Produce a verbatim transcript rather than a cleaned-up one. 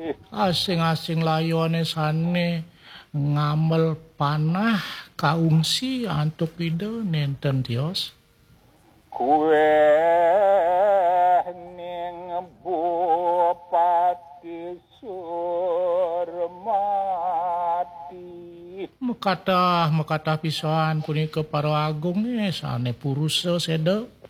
asing-asing layone sane ngamel panah kaungsi antuk ide nenten tios kue ning bupati Surmati mekatah mekatah pisan punika para agung nih sane puruse sede